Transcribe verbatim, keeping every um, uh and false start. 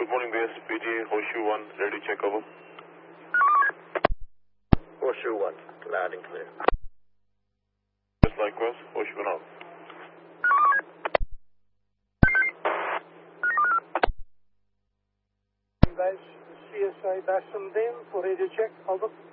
Good morning, base. P G Horseshoe one, ready to check over. Horseshoe one, loud and clear. Just likewise, Horseshoe one out. Base, C S A Bassendean for radio check, over.